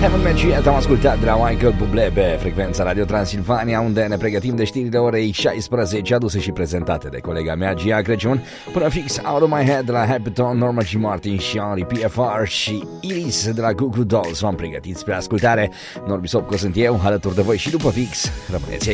Haven't Met You Yet am ascultat de la Michael Bublé pe frecvența Radio Transilvania, unde ne pregătim de știrile orei 16, aduse și prezentate de colega mea Gia Crăciun, până fix Out of My Head de la Happy Tone, Norma G. Martin, Shari, PFR și Iris de la Goo Goo Dolls. V-am pregătit spre ascultare. Norbi Sopco sunt eu, alături de voi și după fix. Rămâneți aici.